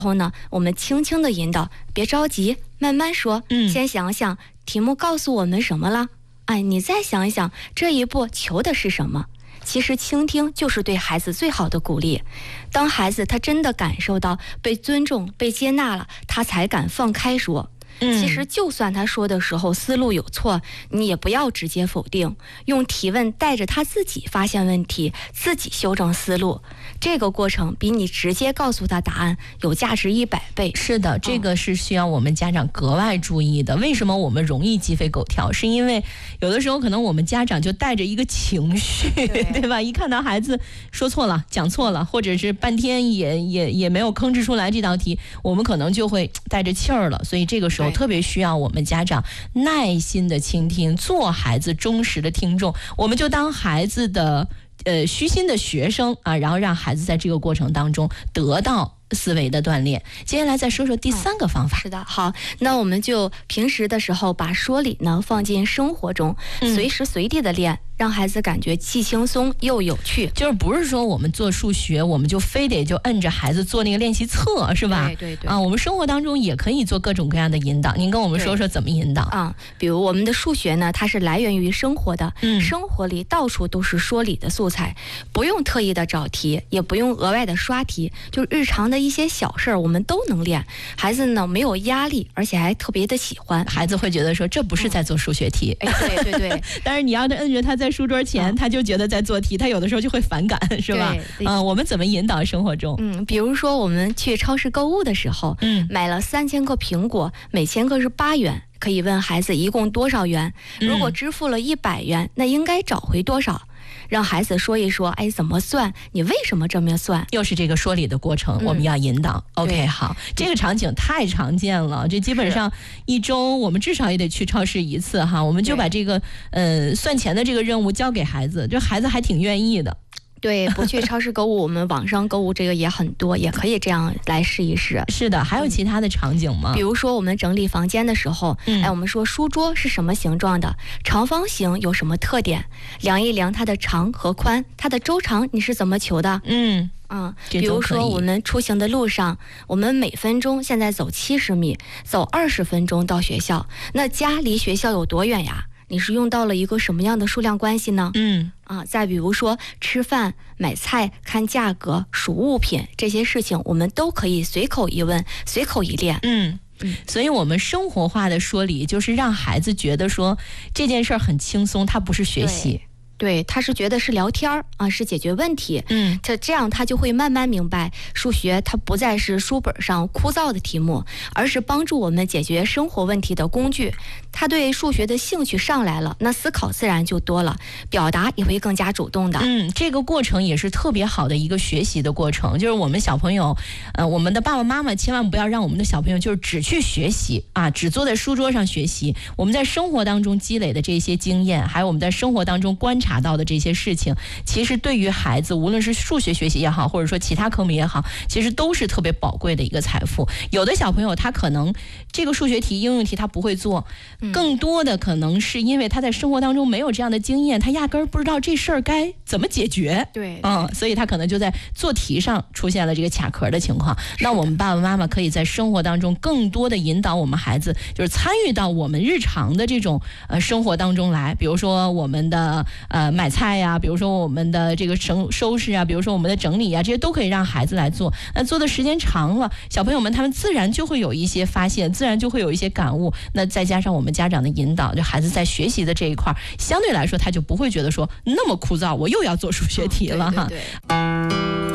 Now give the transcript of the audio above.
后呢，我们轻轻的引导，别着急，慢慢说，先想想题目告诉我们什么了，哎，你再想一想这一步求的是什么。其实倾听就是对孩子最好的鼓励，当孩子他真的感受到被尊重、被接纳了，他才敢放开说。其实就算他说的时候思路有错，你也不要直接否定，用提问带着他自己发现问题，自己修正思路，这个过程比你直接告诉他答案有价值100倍。 是的，这个是需要我们家长格外注意的。为什么我们容易鸡飞狗跳？是因为有的时候可能我们家长就带着一个情绪， 对吧？一看到孩子说错了、讲错了，或者是半天也没有吭哧出来这道题，我们可能就会带着气儿了。所以这个时候特别需要我们家长耐心的倾听，做孩子忠实的听众，我们就当孩子的虚心的学生啊，然后让孩子在这个过程当中得到思维的锻炼。接下来再说说第3个方法。 是的，好，那我们就平时的时候把说理呢放进生活中，随时随地的练，让孩子感觉既轻松又有趣。 就是不是说我们做数学我们就非得就摁着孩子做那个练习册，是吧？ 对啊，我们生活当中也可以做各种各样的引导。您跟我们说说怎么引导啊？比如我们的数学呢，它是来源于生活的，生活里到处都是说理的素材，不用特意的找题，也不用额外的刷题，就日常的一些小事我们都能练。孩子呢没有压力，而且还特别的喜欢。孩子会觉得说这不是在做数学题， 对。 但是你要是摁着他在书桌前，他就觉得在做题，他有的时候就会反感，是吧？我们怎么引导生活中？ 比如说我们去超市购物的时候，买了3000个苹果，每千个是8元，可以问孩子一共多少元？如果支付了100元，那应该找回多少？让孩子说一说，哎，怎么算？你为什么这么算？ 又是这个说理的过程，我们要引导。OK， 好，这个场景太常见了，这基本上1周我们至少也得去超市1次哈。我们就把这个算钱的这个任务交给孩子，这孩子还挺愿意的。 对，不去超市购物，我们网上购物这个也很多，也可以这样来试一试。 是的，还有其他的场景吗？ 比如说我们整理房间的时候，我们说书桌是什么形状的，长方形有什么特点，量一量它的长和宽，它的周长你是怎么求的？比如说我们出行的路上，我们每分钟现在走70米，走20分钟到学校，那家离学校有多远呀？你是用到了一个什么样的数量关系呢？再比如说吃饭、买菜、看价格、数物品，这些事情我们都可以随口一问，随口一练。 所以我们生活化的说理，就是让孩子觉得说这件事很轻松，它不是学习。 对，他是觉得是聊天啊，是解决问题。这样他就会慢慢明白，数学它不再是书本上枯燥的题目，而是帮助我们解决生活问题的工具。他对数学的兴趣上来了，那思考自然就多了，表达也会更加主动的。 这个过程也是特别好的一个学习的过程。就是我们小朋友，我们的爸爸妈妈千万不要让我们的小朋友就是只去学习啊，只坐在书桌上学习。我们在生活当中积累的这些经验，还有我们在生活当中观察到的这些事情，其实对于孩子，无论是数学学习也好，或者说其他科目也好，其实都是特别宝贵的一个财富。有的小朋友他可能这个数学题、应用题他不会做，更多的可能是因为他在生活当中没有这样的经验，他压根儿不知道这事儿该怎么解决。所以他可能就在做题上出现了这个卡壳的情况。那我们爸爸妈妈可以在生活当中更多的引导我们孩子，就是参与到我们日常的这种生活当中来。比如说我们的买菜呀，比如说我们的这个收拾啊，比如说我们的整理啊，这些都可以让孩子来做。那做的时间长了，小朋友们他们自然就会有一些发现，自然就会有一些感悟。那再加上我们家长的引导，就孩子在学习的这一块，相对来说他就不会觉得说那么枯燥，我又要做数学题了哈。